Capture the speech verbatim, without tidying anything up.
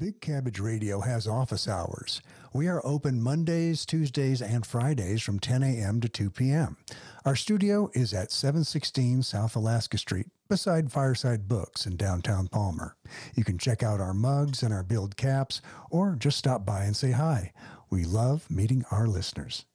Big Cabbage Radio has office hours. We are open Mondays, Tuesdays, and Fridays from ten a.m. to two p.m. Our studio is at seven sixteen South Alaska Street, beside Fireside Books in downtown Palmer. You can check out our mugs and our build caps, or just stop by and say hi. We love meeting our listeners.